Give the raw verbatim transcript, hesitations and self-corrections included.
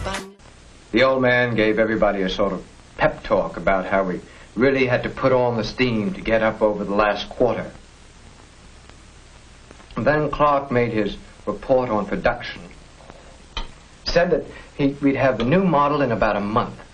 The old man gave everybody a sort of pep talk about how we really had to put on the steam to get up over the last quarter. And then Clark made his report on production. Said that he, we'd have the new model in about a month.